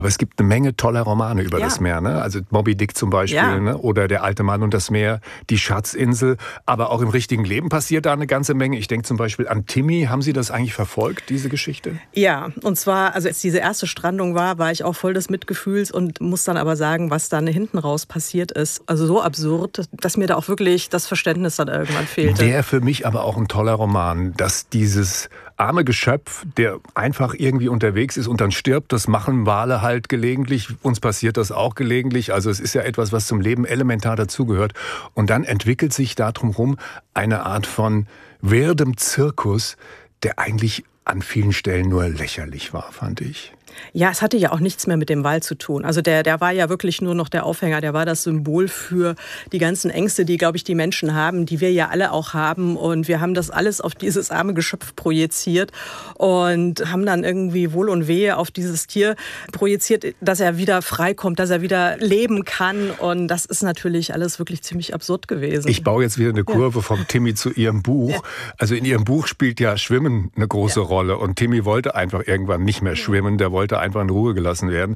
Aber es gibt eine Menge toller Romane über Ja. das Meer, ne? Also Moby Dick zum Beispiel, Ja. ne? Oder Der alte Mann und das Meer, Die Schatzinsel. Aber auch im richtigen Leben passiert da eine ganze Menge. Ich denke zum Beispiel an Timmy. Haben Sie das eigentlich verfolgt, diese Geschichte? Ja, und zwar, also als diese erste Strandung war ich auch voll des Mitgefühls und muss dann aber sagen, was dann hinten raus passiert ist. Also so absurd, dass mir da auch wirklich das Verständnis dann irgendwann fehlte. Der für mich aber auch ein toller Roman, dass dieses arme Geschöpf, der einfach irgendwie unterwegs ist und dann stirbt, das machen Wale halt gelegentlich. Uns passiert das auch gelegentlich. Also es ist ja etwas, was zum Leben elementar dazugehört. Und dann entwickelt sich da drumherum eine Art von werdem Zirkus, der eigentlich an vielen Stellen nur lächerlich war, fand ich. Ja, es hatte ja auch nichts mehr mit dem Wal zu tun. Also der war ja wirklich nur noch der Aufhänger, der war das Symbol für die ganzen Ängste, die, glaube ich, die Menschen haben, die wir ja alle auch haben. Und wir haben das alles auf dieses arme Geschöpf projiziert und haben dann irgendwie Wohl und Wehe auf dieses Tier projiziert, dass er wieder freikommt, dass er wieder leben kann. Und das ist natürlich alles wirklich ziemlich absurd gewesen. Ich baue jetzt wieder eine Kurve vom Timmy zu Ihrem Buch. Ja. Also in Ihrem Buch spielt ja Schwimmen eine große Rolle. Und Timmy wollte einfach irgendwann nicht mehr schwimmen. Der wollte einfach in Ruhe gelassen werden.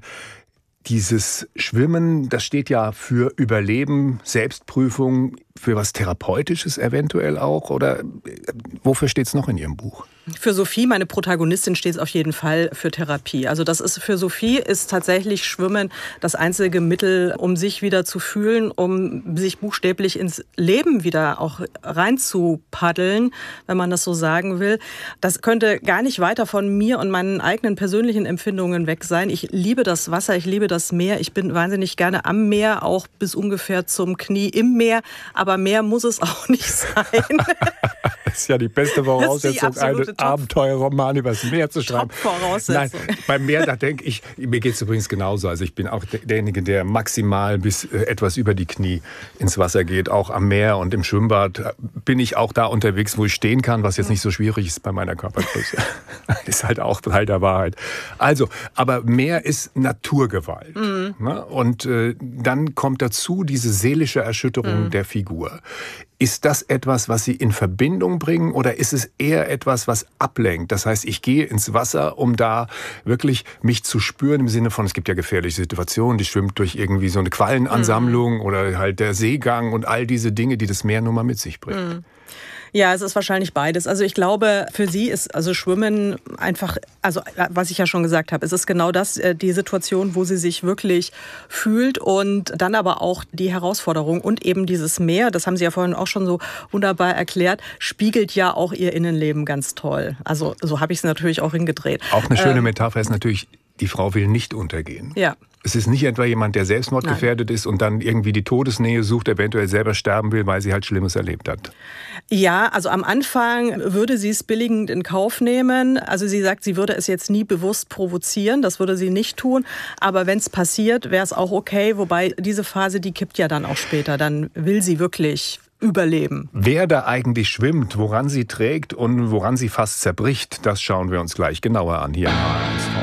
Dieses Schwimmen, das steht ja für Überleben, Selbstprüfung, für was Therapeutisches eventuell auch? Oder wofür steht es noch in Ihrem Buch? Für Sophie, meine Protagonistin, steht es auf jeden Fall für Therapie. Also das ist für Sophie ist tatsächlich Schwimmen das einzige Mittel, um sich wieder zu fühlen, um sich buchstäblich ins Leben wieder auch reinzupaddeln, wenn man das so sagen will. Das könnte gar nicht weiter von mir und meinen eigenen persönlichen Empfindungen weg sein. Ich liebe das Wasser, ich liebe das Meer. Ich bin wahnsinnig gerne am Meer, auch bis ungefähr zum Knie im Meer. Aber mehr muss es auch nicht sein. Das ist ja die beste Voraussetzung, einen Abenteuerroman übers Meer zu schreiben. Top-Voraussetzung. Nein, beim Meer, da denke ich, mir geht es übrigens genauso. Also ich bin auch derjenige, der maximal bis etwas über die Knie ins Wasser geht. Auch am Meer und im Schwimmbad bin ich auch da unterwegs, wo ich stehen kann, was jetzt nicht so schwierig ist bei meiner Körpergröße. Ist halt auch Teil der Wahrheit. Also, aber Meer ist Naturgewalt. Ne? Und dann kommt dazu diese seelische Erschütterung der Figur. Ist das etwas, was Sie in Verbindung bringen, oder ist es eher etwas, was ablenkt? Das heißt, ich gehe ins Wasser, um da wirklich mich zu spüren, im Sinne von, es gibt ja gefährliche Situationen, die schwimmt durch irgendwie so eine Quallenansammlung oder halt der Seegang und all diese Dinge, die das Meer nun mal mit sich bringt. Ja, es ist wahrscheinlich beides. Also ich glaube, für sie ist also Schwimmen einfach, also was ich ja schon gesagt habe, es ist genau das, die Situation, wo sie sich wirklich fühlt, und dann aber auch die Herausforderung und eben dieses Meer, das haben Sie ja vorhin auch schon so wunderbar erklärt, spiegelt ja auch ihr Innenleben ganz toll. Also so habe ich es natürlich auch hingedreht. Auch eine schöne Metapher ist natürlich, die Frau will nicht untergehen. Ja. Es ist nicht etwa jemand, der selbstmordgefährdet ist und dann irgendwie die Todesnähe sucht, eventuell selber sterben will, weil sie halt Schlimmes erlebt hat. Ja, also am Anfang würde sie es billigend in Kauf nehmen. Also sie sagt, sie würde es jetzt nie bewusst provozieren, das würde sie nicht tun. Aber wenn es passiert, wäre es auch okay. Wobei diese Phase, die kippt ja dann auch später. Dann will sie wirklich überleben. Wer da eigentlich schwimmt, woran sie trägt und woran sie fast zerbricht, das schauen wir uns gleich genauer an hier in HR1.